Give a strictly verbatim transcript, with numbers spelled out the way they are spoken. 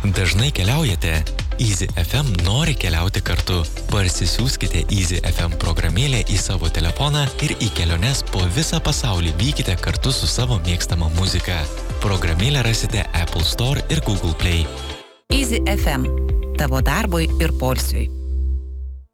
Dažnai keliaujate? Easy F M nori keliauti kartu. Parsisiųskite Easy F M programėlę į savo telefoną ir į keliones po visą pasaulį vykite kartu su savo mėgstama muzika. Programėlę rasite Apple Store ir Google Play. Easy F M. Tavo darbui ir poilsiui.